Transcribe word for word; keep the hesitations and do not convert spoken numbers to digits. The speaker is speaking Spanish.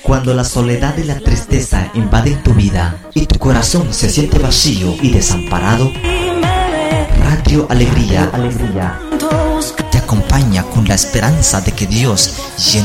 Cuando la soledad y la tristeza invaden tu vida y tu corazón se siente vacío y desamparado, Radio Alegría, Alegría te acompaña con la esperanza de que Dios llena